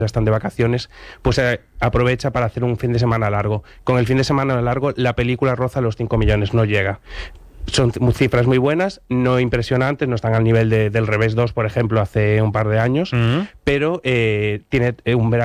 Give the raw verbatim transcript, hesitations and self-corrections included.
están de vacaciones, pues eh, aprovecha para hacer un fin de semana largo. Con el fin de semana largo, la película roza los cinco millones, no llega. Son cifras muy buenas, no impresionantes, no están al nivel de, del Revés dos, por ejemplo, hace un par de años, uh-huh. pero eh, tiene un verano